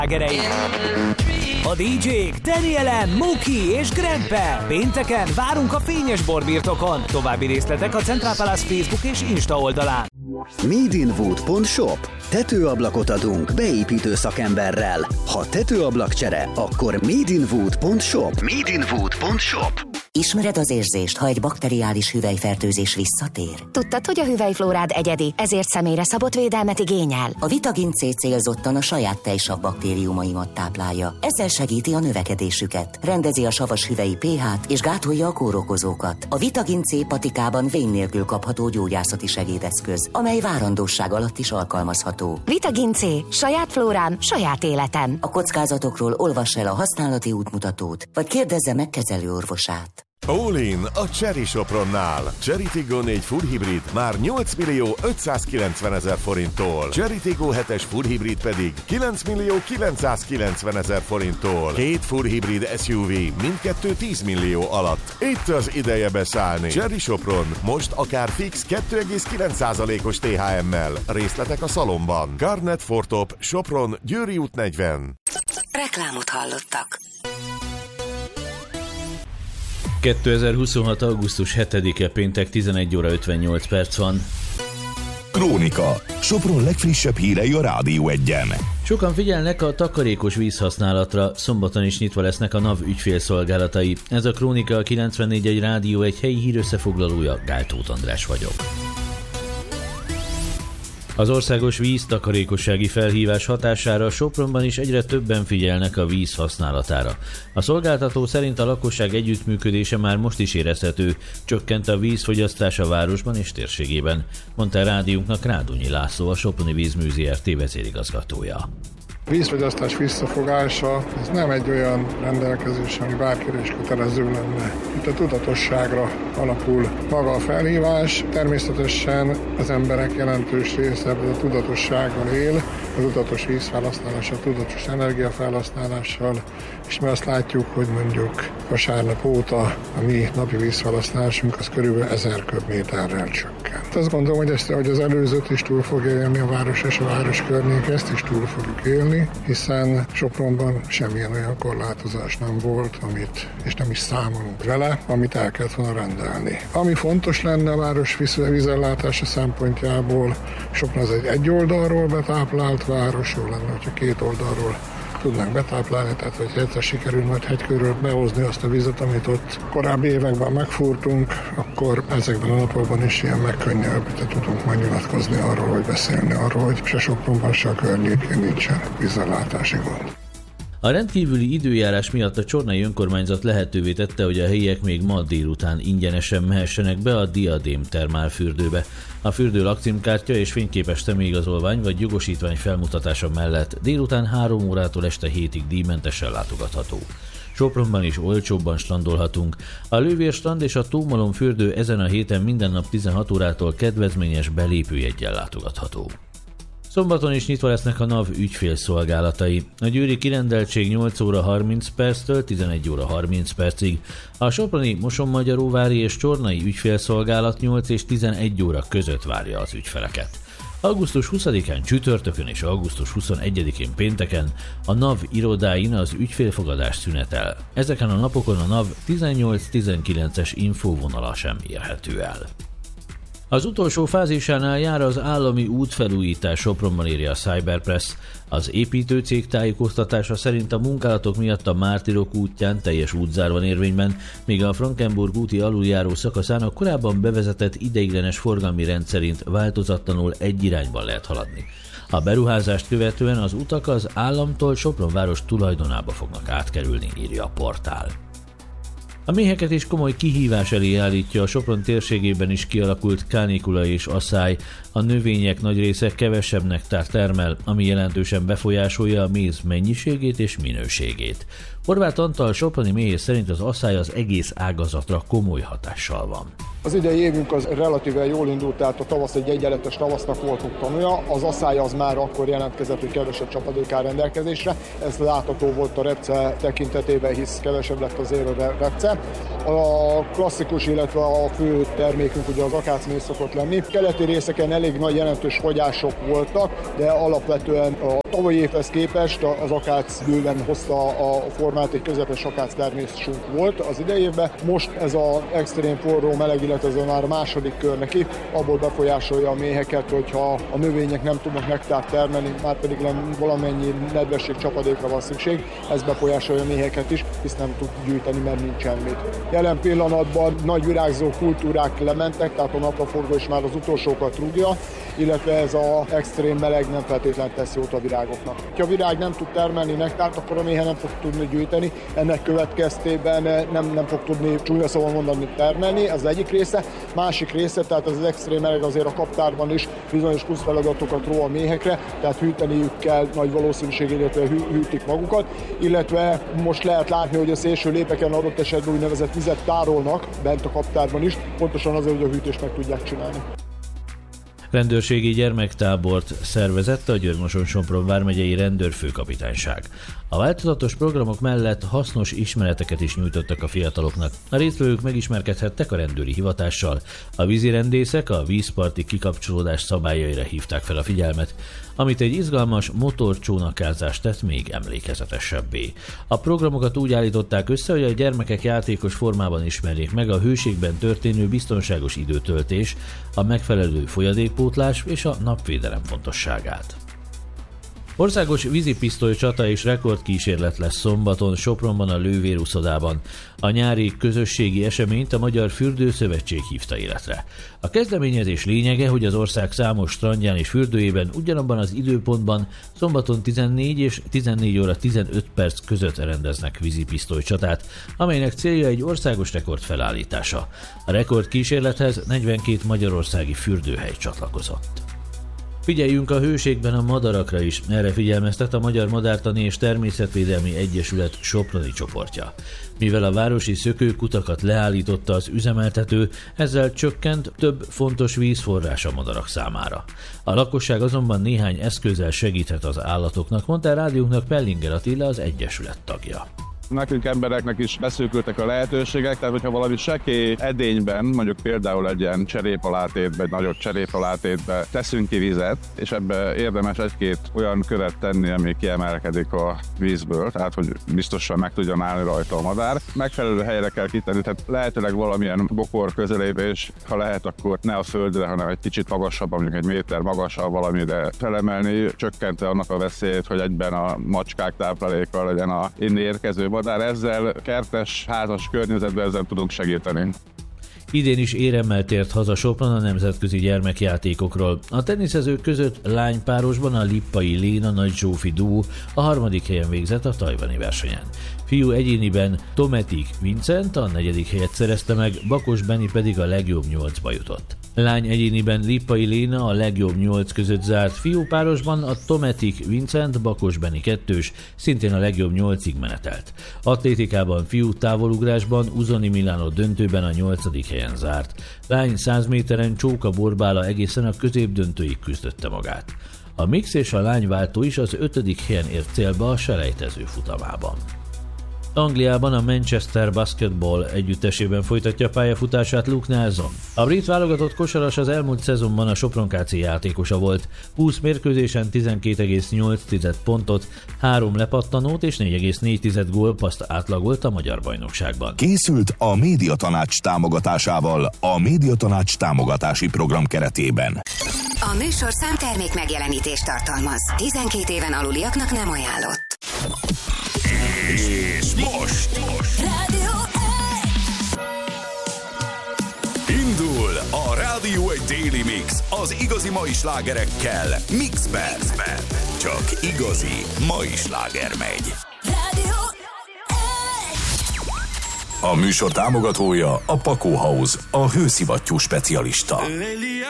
A DJ-k Danielen, Muki és Grempe. Pénteken várunk a fényes borbirtokon. További részletek a Central Palace Facebook és Insta oldalán. Madeinwood.shop. Tetőablakot adunk beépítő szakemberrel. Ha tetőablakcsere, akkor Madeinwood.shop. Madeinwood.shop. Ismered az érzést, ha egy bakteriális hüvelyfertőzés visszatér? Tudtad, hogy a hüvelyflórád egyedi, ezért személyre szabott védelmet igényel? A Vitagin C célzottan a saját tejsav baktériumaimat táplálja. Ezzel segíti a növekedésüket, rendezi a savas hüvelyi pH-t és gátolja a kórokozókat. A Vitagin C patikában vén nélkül kapható gyógyászati segédeszköz, amely várandóság alatt is alkalmazható. Vitagin C. Saját flórám, saját életem. A kockázatokról olvass el a használati útmutatót, vagy kérdezze meg kezelőorvosát. All in a Chery Sopronnál. Chery Tiggo 4 Full Hybrid már 8 millió 590 000 forinttól. Chery Tiggo 7-es Full Hybrid pedig 9 millió 990 000 forinttól. Két Full Hybrid SUV mindkettő 10 millió alatt. Itt az ideje beszállni. Chery Sopron most akár fix 2,9%-os THM-mel. Részletek a szalomban. Garnet Fortop, Sopron, Győri út 40. Reklámot hallottak. 2026. augusztus 7-e péntek 11 óra 58 perc van. Krónika. Sopron legfrissebb hírei a Rádió 1-en. Sokan figyelnek a takarékos vízhasználatra, szombaton is nyitva lesznek a NAV ügyfélszolgálatai. Ez a Krónika, a 94.1 Rádió egy helyi hírössefoglalója, Gál Tóth András vagyok. Az országos víztakarékossági felhívás hatására Sopronban is egyre többen figyelnek a víz használatára. A szolgáltató szerint a lakosság együttműködése már most is érezhető, csökkent a vízfogyasztás a városban és térségében, mondta a rádiónknak Rádonyi László, a Soproni Vízmű Zrt. Vezérigazgatója. Vízfogyasztás visszafogása, ez nem egy olyan rendelkezés, ami bárkire is kötelező lenne. Itt a tudatosságra alapul maga a felhívás. Természetesen az emberek jelentős része a tudatossággal él, a tudatos vízfelhasználással, a tudatos energiafelhasználással, és mi azt látjuk, hogy mondjuk vasárnap óta a mi napi vízfelhasználásunk az körülbelül 1000 köbméterrel csökkent. Azt gondolom, hogy ezt, hogy az előzőt is túl fogja élni a város és a város környék, ezt is túl fogjuk élni, hiszen Sopronban semmilyen olyan korlátozás nem volt, és nem is számolunk vele, amit el kellett volna rendelni. Ami fontos lenne a város vízellátása szempontjából, Sopron az egy oldalról betáplált város, jó lenne, hogyha két oldalról tudnánk betáplálni, tehát hogy egyszer sikerül majd Hegykőről behozni azt a vizet, amit ott korábbi években megfúrtunk, akkor ezekben a napokban is ilyen megkönnyebbítve tudunk majd nyilatkozni arról, hogy beszélni arról, hogy se Sopronban, se a környékén nincsen vízellátási gond. A rendkívüli időjárás miatt a csornai önkormányzat lehetővé tette, hogy a helyiek még ma délután ingyenesen mehessenek be a Diadém termálfürdőbe. A fürdő lakcímkártya és fényképes személyigazolvány vagy jogosítvány felmutatása mellett délután 3 órától este 7-ig díjmentesen látogatható. Sopronban is olcsóbban strandolhatunk. A Lővér strand és a Tómalom fürdő ezen a héten minden nap 16 órától kedvezményes belépőjeggyel látogatható. Szombaton is nyitva lesznek a NAV ügyfélszolgálatai. A győri kirendeltség 8 óra 30 perctől 11 óra 30 percig. A soproni, Mosonmagyaróvári és csornai ügyfélszolgálat 8 és 11 óra között várja az ügyfeleket. Augusztus 20-án csütörtökön és augusztus 21-én pénteken a NAV irodáin az ügyfélfogadás szünetel. Ezeken a napokon a NAV 18-19-es infóvonala sem érhető el. Az utolsó fázisánál jár az állami útfelújítás, Sopronban írja a Cyberpress. Az építőcég tájékoztatása szerint a munkálatok miatt a Mártirok útján teljes útzár van érvényben, míg a Frankenburg úti aluljáró szakaszán a korábban bevezetett ideiglenes forgalmi rend szerint változatlanul egy irányban lehet haladni. A beruházást követően az utak az államtól Sopron város tulajdonába fognak átkerülni, írja a portál. A méheket is komoly kihívás elé állítja a Sopron térségében is kialakult kánikula és asszály. A növények nagy része kevesebb nektár termel, ami jelentősen befolyásolja a méz mennyiségét és minőségét. Horváth Antal soproni méhész szerint az asszály az egész ágazatra komoly hatással van. Az idei évünk az relatíve jól indult, tehát a tavasz egy egyenletes tavasznak voltunk tanulja. Az asszály az már akkor jelentkezett, hogy kevesebb csapadék áll rendelkezésre. Ez látható volt a repce tekintetében, hisz kevesebb lett azért a repce. A klasszikus, illetve a fő termékünk ugye az akácméz szokott lenni. Keleti részeken elég nagy jelentős fogyások voltak, de alapvetően a tavalyi évhez képest az akác bőven hozta a formát, egy közepes akác termésünk volt az idei évben. Most ez az extrém forró meleg, illetve ez már a második kör neki, abból befolyásolja a méheket, hogyha a növények nem tudnak nektárt termelni, már pedig valamennyi nedvesség csapadékra van szükség, ez befolyásolja a méheket is, hisz nem tud gyűjteni, mert nincs semmit. Jelen pillanatban nagy virágzó kultúrák lementek, tehát a napraforgó is már az utolsókat rúgja, illetve ez az extrém meleg nem feltétlenül tesz jót a virágoknak. Ha a virág nem tud termelni nektárt, akkor a méhe nem fog tudni gyűjteni, ennek következtében nem fog tudni csúnya szóval mondani termelni, ez az egyik része. Másik része, tehát az extrém meleg azért a kaptárban is bizonyos pluszfeladatokat ró a méhekre, tehát hűteniük kell nagy valószínűség, illetve hűtik magukat, illetve most lehet látni, hogy a szélső lépeken adott esetben úgynevezett vizet tárolnak bent a kaptárban is, pontosan azért, hogy a hűtést meg tudják csinálni. Rendőrségi gyermektábort szervezett a Győr-Moson-Sopron vármegyei rendőrfőkapitányság. A változatos programok mellett hasznos ismereteket is nyújtottak a fiataloknak. A résztvevők megismerkedhettek a rendőri hivatással, a vízirendészek a vízparti kikapcsolódás szabályaira hívták fel a figyelmet, amit egy izgalmas motorcsónakázás tett még emlékezetesebbé. A programokat úgy állították össze, hogy a gyermekek játékos formában ismerjék meg a hőségben történő biztonságos időtöltés, a megfelelő folyadékpótlás és a napvédelem fontosságát. Országos vízipisztoly csata és rekordkísérlet lesz szombaton Sopronban a lővérúszodában. A nyári közösségi eseményt a Magyar Fürdőszövetség hívta életre. A kezdeményezés lényege, hogy az ország számos strandján és fürdőjében ugyanabban az időpontban szombaton 14 és 14 óra 15 perc között rendeznek vízipisztoly csatát, amelynek célja egy országos rekord felállítása. A rekordkísérlethez 42 magyarországi fürdőhely csatlakozott. Figyeljünk a hőségben a madarakra is, erre figyelmeztet a Magyar Madártani és Természetvédelmi Egyesület soproni csoportja. Mivel a városi szökőkutakat leállította az üzemeltető, ezzel csökkent több fontos vízforrás a madarak számára. A lakosság azonban néhány eszközzel segíthet az állatoknak, mondta a rádiónknak Pellinger Attila, az Egyesület tagja. Nekünk embereknek is beszűkültek a lehetőségek, tehát hogyha valami sekély edényben, mondjuk például egy ilyen cserépalátétbe, egy nagyobb cserépalátétbe teszünk ki vizet, és ebbe érdemes egy-két olyan követ tenni, ami kiemelkedik a vízből, tehát hogy biztosan meg tudjon állni rajta a madár. Megfelelő helyre kell kitenni, tehát lehetőleg valamilyen bokor közelébe, és ha lehet, akkor ne a földre, hanem egy kicsit magasabb, mondjuk egy méter magasabb valamire felemelni, csökkenti annak a veszélyét, hogy egyben a macskák tápláléka legyen a inni érkező madár. Ezzel kertes, házas környezetben ezzel tudunk segíteni. Idén is éremmel tért haza Sopron a nemzetközi gyermekjátékokról. A teniszezők között lánypárosban a Lippai Léna Nagy Zsófi duó a 3. helyen végzett a tajvani versenyen. Fiú egyéniben Tometik Vincent a 4. helyet szerezte meg, Bakos Benni pedig a legjobb 8-ba jutott. Lány egyéniben Lippai Léna a legjobb 8 között zárt, fiúpárosban a Tometik Vincent Bakos Benni 2-s szintén a legjobb 8-ig menetelt. Atlétikában fiú távolugrásban Uzoni Milano döntőben a 8. helyen zárt. Lány 100 méteren Csóka Borbála egészen a középdöntőig küzdötte magát. A mix és a lányváltó is az 5. helyen ért célba a selejtező futamában. Angliában a Manchester Basketball együttesében folytatja pályafutását Luke Nelson. A brit válogatott kosaras az elmúlt szezonban a Sopron KC játékosa volt. 20 mérkőzésen 12,8 pontot, 3 lepattanót és 4,4 gólpasszt átlagolt a magyar bajnokságban. Készült a Médiatanács támogatásával a Médiatanács támogatási program keretében. A műsorszám termék megjelenítést tartalmaz. 12 éven aluliaknak nem ajánlott. És most Rádió 1! indul a Rádió 1 Daily Mix az igazi mai slágerekkel Mixben. Csak igazi mai sláger megy. Rádió 1! A műsor támogatója a Pakó House, a hőszivattyú specialista.